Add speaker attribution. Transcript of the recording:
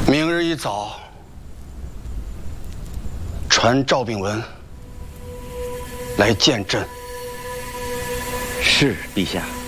Speaker 1: 明日一早，传赵秉文来见朕。
Speaker 2: 是，陛下。